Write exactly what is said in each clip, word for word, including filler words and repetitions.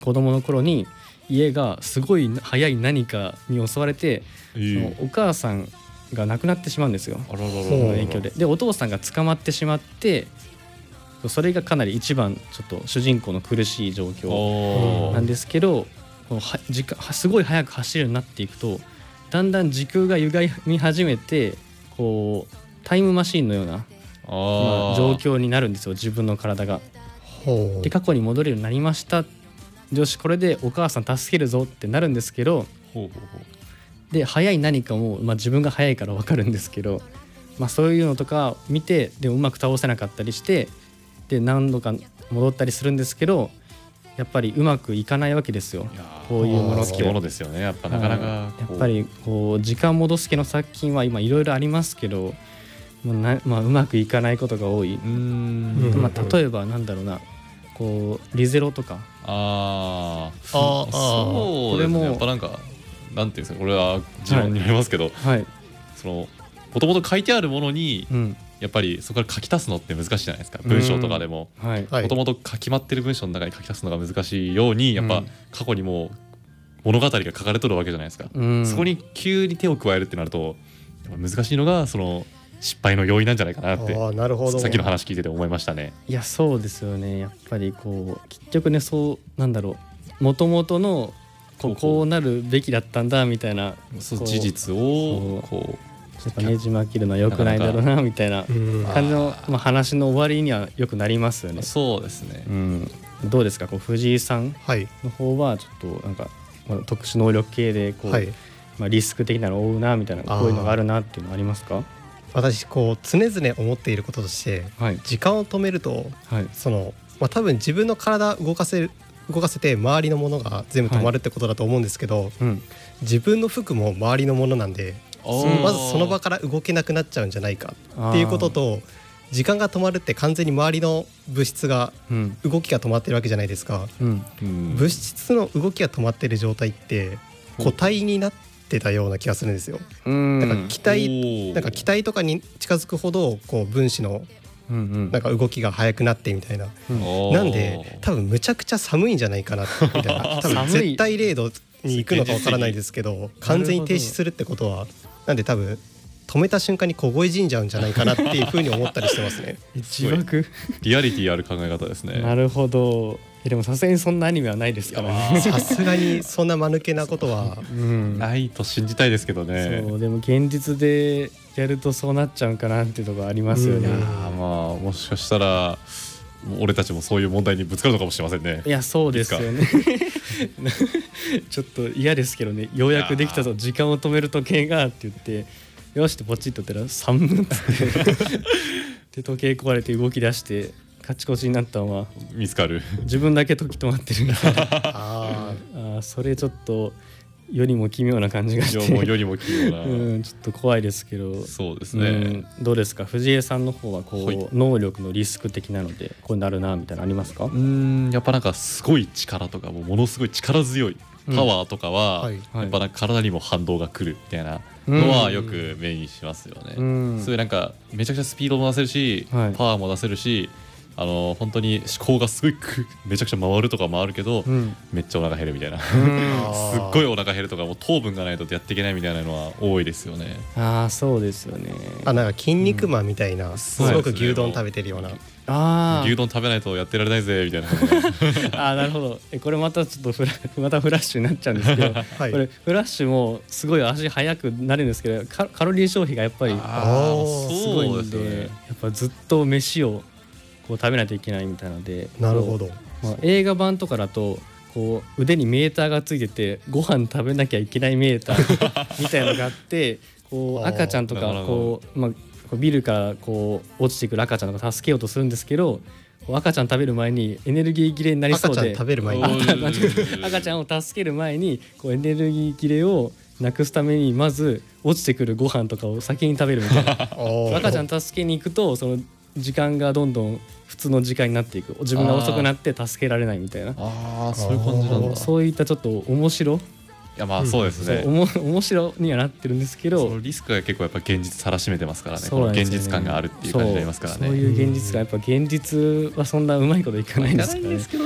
子供の頃に家がすごい早い何かに襲われて、 えー、 そのお母さんが亡くなってしまうんですよ。 あららららら、 その影響ででお父さんが捕まってしまって、それがかなり一番ちょっと主人公の苦しい状況なんですけど、このは時間すごい速く走るようになっていくとだんだん時空が歪み始めて、こうタイムマシーンのようなまあ状況になるんですよ、自分の体が。で過去に戻れるようになりました、よしこれでお母さん助けるぞってなるんですけど、 ほうほうほう、 で速い何かも、まあ、自分が速いから分かるんですけど、まあ、そういうのとか見てでもうまく倒せなかったりしてで何度か戻ったりするんですけど、やっぱりうまくいかないわけですよ。 いやこういうものって好きものですよね、やっぱなかなかやっぱりこう時間戻す系の作品は今いろいろありますけど、もうな、まあ、うまくいかないことが多い。 うーん、 まあ、例えばなんだろうな、こうリゼロとか、 あーあーそうですね、 これもやっぱなんかなんていうんですか、これは自問になりますけど、 はい、 そのもともと書いてあるものに、 うん、 やっぱりそこから書き足すのって難しいじゃないですか、文章とかでも。 はいはいもともと書きまってる文章の中に書き足すのが難しいように、やっぱうん過去にもう物語が書かれとるわけじゃないですか、 うん、 そこに急に手を加えるってなるとやっぱ難しいのがその失敗の要因なんじゃないかなってあーなるほど。 さっきの話聞いてて思いましたね。 いやそうですよね。やっぱりこう結局ね、そうなんだろう、もともとのこうこうなるべきだったんだみたいな、こうそう事実をこやっぱねじ曲げるのは良くないだろうなみたいなうん感じの、まあ、話の終わりにはよくなりますよねう。そうですね、 うん、どうですか、こう藤井さんはいの方はちょっとなんか、まあ、特殊能力系でこう、 はい。 まあ、リスク的なのを負うなみたいな、 あーこういうのがあるなっていうのありますか？ 私こう常々思っていることとしてはい時間を止めるとはいその、まあ、多分自分の体動かせる動かせて周りのものが全部止まるってことだと思うんですけど、 うん自分の服も周りのものなんでそのまずその場から動けなくなっちゃうんじゃないかっていうことと、時間が止まるって完全に周りの物質がうん動きが止まってるわけじゃないですか。 うんうん物質の動きが止まってる状態って固体になってたような気がするんですよ。 うんだから気体おーなんか気体とかに近づくほどこう分子のうんうんなんか動きが速くなってみたいな、 うんおーなんで多分むちゃくちゃ寒いんじゃないかなみたいな多分寒い絶対零度に行くのかわからないですけど完全に停止するってことはなんで多分止めた瞬間に凍え死んじゃうんじゃないかなっていうふうに思ったりしてますね。 自爆リアリティある考え方ですね。 なるほど。えでもさすがにそんなアニメはないですからね。 さすがにそんな間抜けなことはうんないと信じたいですけどね。 そうでも現実でやるとそうなっちゃうんかなっていうところありますよね。 うんいやーまあもしかしたら俺たちもそういう問題にぶつかるのかもしれませんね。 いやそうですよね。ちょっと嫌ですけどね。ようやくできたぞ、時間を止める時計がって言ってよしってポチッとったら寒っつってで時計壊れて動き出してカチコチになったのは見つかる。 自分だけ時止まってるみたいな。 ああーそれちょっと世にも奇妙な感じがしいやてもう世にも奇妙な、 うん、ちょっと怖いですけど。 そうですね。 うん、どうですか藤江さんの方はこう、 はい能力のリスク的なのでこうなるなみたいなのありますか？ うーんやっぱなんかすごい力とかもうものすごい力強いパワーとかは、 はいやっぱなんか体にも反動が来るみたいなのはよく目にしますよね。 うんそういうなんかめちゃくちゃスピードも出せるし、 はいパワーも出せるし、あの本当に思考がすごいくめちゃくちゃ回るとかもあるけど、 うんめっちゃお腹減るみたいな、 あすっごいお腹減るとかもう糖分がないとやっていけないみたいなのは多いですよね。 ああそうですよね。 あなんか筋肉マンみたいな、すそうごく牛丼食べてるような、 あ牛丼食べないとやってられないぜみたいなああなるほど。えこれまたちょっとフラまたフラッシュになっちゃうんですけど、 はいこれフラッシュもすごい足速くなるんですけどカカロリー消費がやっぱりあーすごいんでそうですよね。 やっぱずっと飯をこう食べないといけないみたいなので。 なるほど。 まあ、映画版とかだとこう腕にメーターがついててご飯食べなきゃいけないメーターみたいのがあってこうあー赤ちゃんとかなるほどこう、まあ、こうビルからこう落ちてくる赤ちゃんとか助けようとするんですけどこう赤ちゃん食べる前にエネルギー切れになりそうで赤ちゃん食べる前にあ間違えた赤ちゃんを助ける前にこうエネルギー切れをなくすためにまず落ちてくるご飯とかを先に食べるみたいな赤ちゃん助けに行くとその時間がどんどん普通の時間になっていく自分が遅くなって助けられないみたいなああそういう感じなんだ。いそういったちょっと面白、 やまあそうですね。 そうおも面白にはなってるんですけそどのリスクが結構やっぱ現実さらしめてますからね。 そうなんですよねこの現実感があるっていう感じになりますからね。 そうそういう現実がやっぱ現実はそんなうまいこといかないんですからね。 けどね。 そ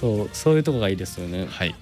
そうそういうとこがいいですよね。 はい